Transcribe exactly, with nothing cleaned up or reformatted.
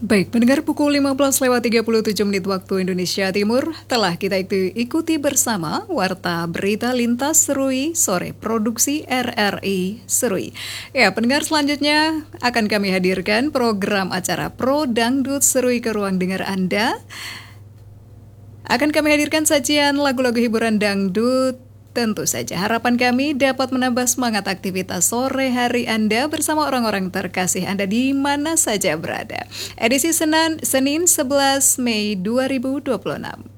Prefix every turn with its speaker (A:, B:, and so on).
A: Baik, pendengar pukul lima belas lewat tiga puluh tujuh menit waktu Indonesia Timur, telah kita ikuti bersama Warta Berita Lintas Serui Sore Produksi R R I Serui. Ya, pendengar selanjutnya akan kami hadirkan program acara Pro Dangdut Serui ke ruang dengar Anda. Akan kami hadirkan sajian lagu-lagu hiburan dangdut. Tentu saja harapan kami dapat menambah semangat aktivitas sore hari Anda bersama orang-orang terkasih Anda di mana saja berada. Edisi Senin, Senin sebelas Mei dua ribu dua puluh enam.